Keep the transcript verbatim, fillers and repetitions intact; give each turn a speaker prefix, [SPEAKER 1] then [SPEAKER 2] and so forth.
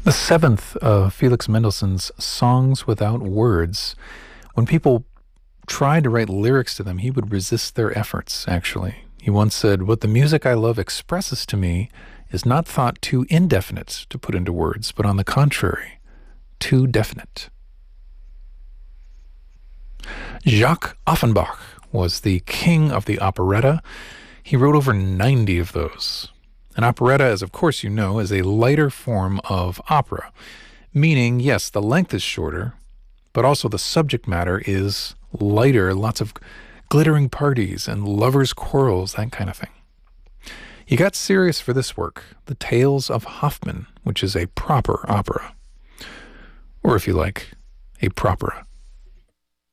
[SPEAKER 1] The seventh of Felix Mendelssohn's Songs Without Words. When people tried to write lyrics to them, he would resist their efforts, actually. He once said, "What the music I love expresses to me is not thought too indefinite to put into words, but on the contrary, too definite." Jacques Offenbach was the king of the operetta. He wrote over ninety of those. An operetta, as of course you know, is a lighter form of opera, meaning, yes, the length is shorter, but also the subject matter is lighter, lots of glittering parties and lovers' quarrels, that kind of thing. He got serious for this work, The Tales of Hoffmann, which is a proper opera. Or if you like, a propera.